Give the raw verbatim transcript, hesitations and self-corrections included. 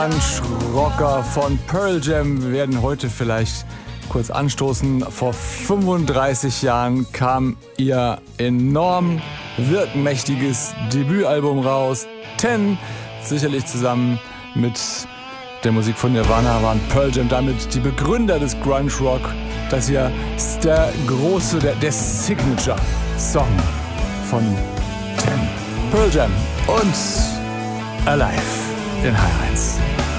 Rocker von Pearl Jam werden heute vielleicht kurz anstoßen. Vor fünfunddreißig Jahren kam ihr enorm wirkmächtiges Debütalbum raus. Ten, sicherlich zusammen mit der Musik von Nirvana waren Pearl Jam damit die Begründer des Grunge Rock. Das hier ist der große, der, der Signature-Song von Ten. Pearl Jam und Alive in H eins.